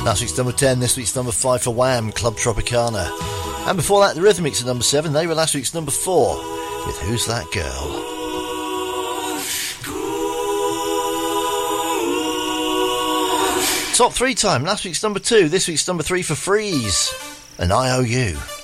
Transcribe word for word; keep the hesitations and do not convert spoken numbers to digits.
Last week's number ten, this week's number five for Wham, Club Tropicana. And before that, the Rhythmics at number seven. They were last week's number four with Who's That Girl? Top three time, last week's number two, this week's number three for Freeze, and I O U.